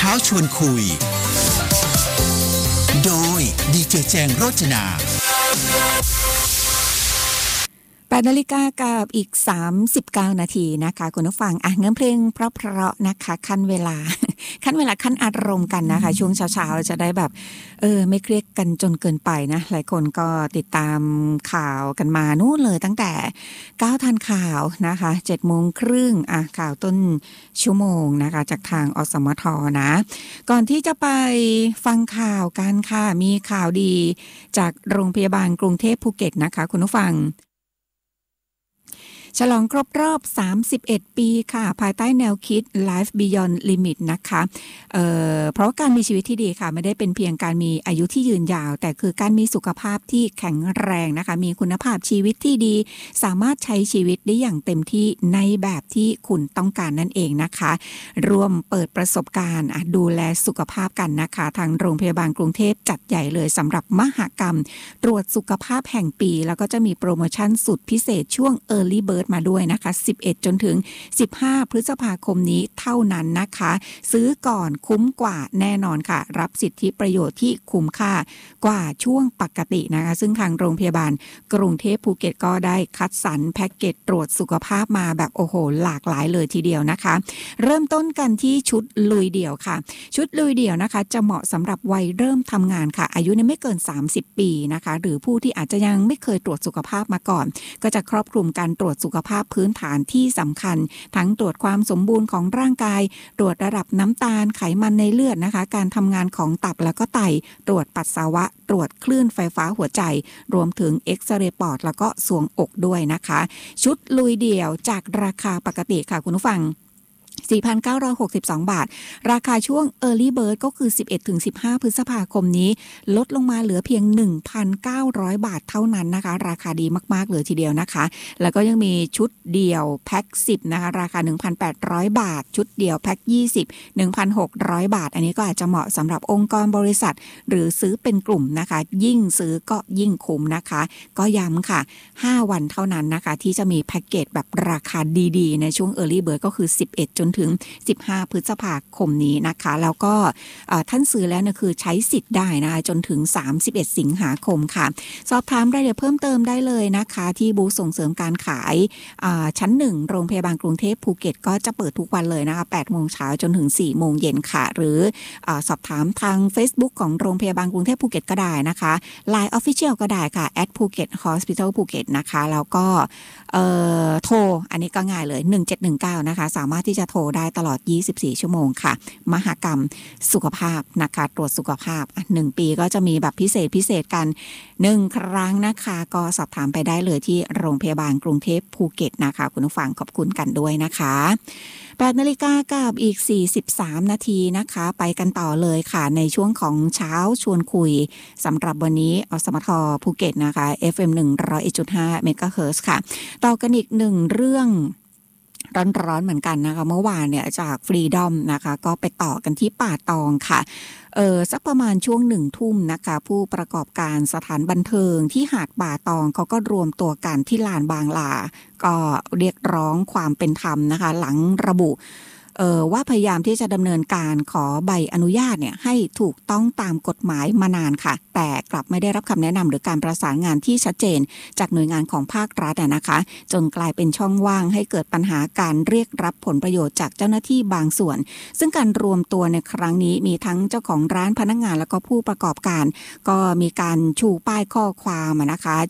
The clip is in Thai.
ช้าชวนคุยโดยดีเจแจงโรจนา 8 นาฬิกากับอีก39 นาทีนะคะคุณผู้ฟังเงินเพลงเพราะๆนะคะขั้นเวลาขั้นอารมณ์กันนะคะช่วงเช้าๆจะได้แบบไม่เครียดกันจนเกินไปนะหลายคนก็ติดตามข่าวกันมานู่นเลยตั้งแต่9ทันข่าวนะคะ7:30 นข่าวต้นชั่วโมงนะคะจากทางอสมทนะก่อนที่จะไปฟังข่าวกันค่ะมีข่าวดีจากโรงพยาบาลกรุงเทพภูเก็ตนะคะคุณผู้ฟังฉลองครบรอบ31 ปีค่ะภายใต้แนวคิด Life Beyond Limit นะคะเพราะการมีชีวิตที่ดีค่ะไม่ได้เป็นเพียงการมีอายุที่ยืนยาวแต่คือการมีสุขภาพที่แข็งแรงนะคะมีคุณภาพชีวิตที่ดีสามารถใช้ชีวิตได้อย่างเต็มที่ในแบบที่คุณต้องการนั่นเองนะคะร่วมเปิดประสบการณ์ดูแลสุขภาพกันนะคะทางโรงพยาบาลกรุงเทพจัดใหญ่เลยสำหรับมหกรรมตรวจสุขภาพแห่งปีแล้วก็จะมีโปรโมชั่นสุดพิเศษช่วง Early Birdมาด้วยนะคะ11จนถึง15พฤษภาคมนี้เท่านั้นนะคะซื้อก่อนคุ้มกว่าแน่นอนค่ะรับสิทธิประโยชน์ที่คุ้มค่ากว่าช่วงปกตินะคะซึ่งทางโรงพยาบาลกรุงเทพภูเก็ตก็ได้คัดสรรแพ็กเกจตรวจสุขภาพมาแบบโอ้โหหลากหลายเลยทีเดียวนะคะเริ่มต้นกันที่ชุดลุยเดี่ยวค่ะชุดลุยเดี่ยวนะคะจะเหมาะสำหรับวัยเริ่มทำงานค่ะอายุไม่เกิน30 ปีนะคะหรือผู้ที่อาจจะยังไม่เคยตรวจสุขภาพมาก่อนก็จะครอบคลุมการตรวจสุขภาพพื้นฐานที่สำคัญทั้งตรวจความสมบูรณ์ของร่างกายตรวจระดับน้ำตาลไขมันในเลือดนะคะการทำงานของตับแล้วก็ไตตรวจปัสสาวะตรวจคลื่นไฟฟ้าหัวใจรวมถึงเอ็กซเรย์ปอดแล้วก็สวงอกด้วยนะคะชุดลุยเดี่ยวจากราคาปกติค่ะคุณผู้ฟัง4,962 บาทราคาช่วง Early Bird ก็คือ 11-15 พฤษภาคมนี้ลดลงมาเหลือเพียง 1,900 บาทเท่านั้นนะคะราคาดีมากๆเลยทีเดียวนะคะแล้วก็ยังมีชุดเดี่ยวแพ็ค10นะคะราคา 1,800 บาทชุดเดี่ยวแพ็ค20 1,600 บาทอันนี้ก็อาจจะเหมาะสำหรับองค์กรบริษัทหรือซื้อเป็นกลุ่มนะคะยิ่งซื้อก็ยิ่งคุ้มนะคะก็ย้ำค่ะ5วันเท่านั้นนะคะที่จะมีแพ็คเกจแบบราคาดีๆในช่วง Early Bird ก็คือ11จนถึง15พฤษภาคมนี้นะคะแล้วก็ท่านซื้อแล้วนะคือใช้สิทธิ์ได้นะคะจนถึง31สิงหาคมค่ะสอบถามรายละเอียดเพิ่มเติมได้เลยนะคะที่บูธส่งเสริมการขายชั้น1โรงพยาบาลกรุงเทพภูเก็ตก็จะเปิดทุกวันเลยนะคะ 8 โมงเช้าจนถึง 4 โมงเย็นค่ะหรือสอบถามทาง Facebook ของโรงพยาบาลกรุงเทพภูเก็ตก็ได้นะคะ LINE Official ก็ได้ค่ะ @Phuket Hospital นะคะแล้วก็โทรอันนี้ก็ง่ายเลย1719นะคะสามารถที่จะโทรได้ตลอด24ชั่วโมงค่ะมหกรรมสุขภาพนะคะตรวจสุขภาพ1ปีก็จะมีแบบพิเศษกัน1ครั้งนะคะก็สอบถามไปได้เลยที่โรงพยาบาลกรุงเทพภูเก็ตนะคะคุณผู้ฟังขอบคุณกันด้วยนะคะ8 นาฬิกากับอีก43 นาทีนะคะไปกันต่อเลยค่ะในช่วงของเช้าชวนคุยสำหรับวันนี้อสมทภูเก็ตนะคะ FM 101.5 เมกะเฮิรตซ์ค่ะต่อกันอีก1เรื่องร้อนๆเหมือนกันนะคะเมื่อวานเนี่ยจากฟรีดอมนะคะก็ไปต่อกันที่ป่าตองค่ะสักประมาณช่วง1 ทุ่มนะคะผู้ประกอบการสถานบันเทิงที่หาดป่าตองเขาก็รวมตัวกันที่ลานบางหลาก็เรียกร้องความเป็นธรรมนะคะหลังระบุว่าพยายามที่จะดำเนินการขอใบอนุญาตเนี่ยให้ถูกต้องตามกฎหมายมานานค่ะแต่กลับไม่ได้รับคำแนะนำหรือการประสานงานที่ชัดเจนจากหน่วยงานของภาครัฐนะคะจนกลายเป็นช่องว่างให้เกิดปัญหาการเรียกรับผลประโยชน์จากเจ้าหน้าที่บางส่วนซึ่งการรวมตัวในครั้งนี้มีทั้งเจ้าของร้านพนักงานแล้วก็ผู้ประกอบการก็มีการชูป้ายข้อความนะคะ